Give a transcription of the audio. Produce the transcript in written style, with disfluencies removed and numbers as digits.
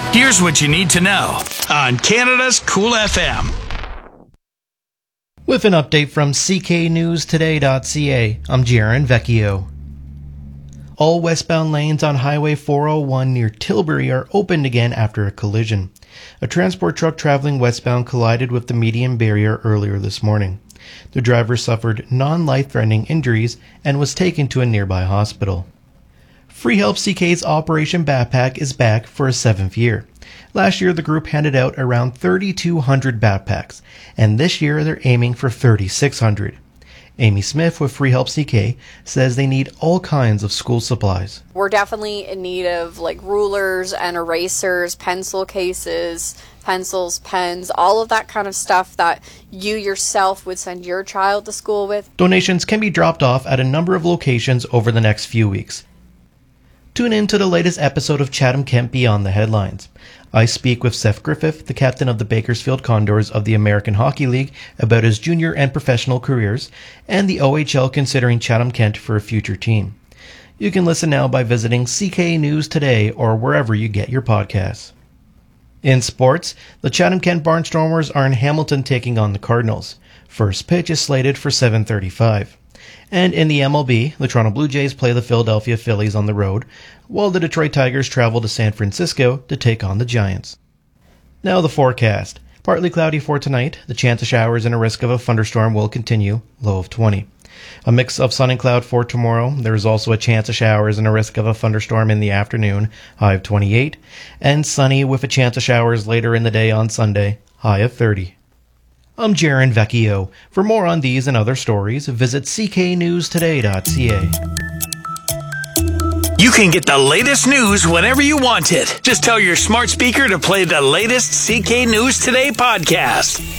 Here's what you need to know on Canada's Cool FM. With an update from cknewstoday.ca, I'm Jaron Vecchio. All westbound lanes on Highway 401 near Tilbury are opened again after a collision. A transport truck traveling westbound collided with the median barrier earlier this morning. The driver suffered non-life-threatening injuries and was taken to a nearby hospital. Free Help CK's Operation Backpack is back for a 7th year. Last year, the group handed out around 3,200 backpacks, and this year they're aiming for 3,600. Amy Smith with Free Help CK says they need all kinds of school supplies. We're definitely in need of rulers and erasers, pencil cases, pencils, pens, all of that kind of stuff that you yourself would send your child to school with. Donations can be dropped off at a number of locations over the next few weeks. Tune in to the latest episode of Chatham-Kent Beyond the Headlines. I speak with Seth Griffith, the captain of the Bakersfield Condors of the American Hockey League, about his junior and professional careers, and the OHL considering Chatham-Kent for a future team. You can listen now by visiting CK News Today or wherever you get your podcasts. In sports, the Chatham-Kent Barnstormers are in Hamilton taking on the Cardinals. First pitch is slated for 7:35. And in the MLB, the Toronto Blue Jays play the Philadelphia Phillies on the road, while the Detroit Tigers travel to San Francisco to take on the Giants. Now the forecast. Partly cloudy for tonight. The chance of showers and a risk of a thunderstorm will continue, low of 20. A mix of sun and cloud for tomorrow. There is also a chance of showers and a risk of a thunderstorm in the afternoon, high of 28. And sunny with a chance of showers later in the day on Sunday, high of 30. I'm Jaron Vecchio. For more on these and other stories, visit cknewstoday.ca. You can get the latest news whenever you want it. Just tell your smart speaker to play the latest CK News Today podcast.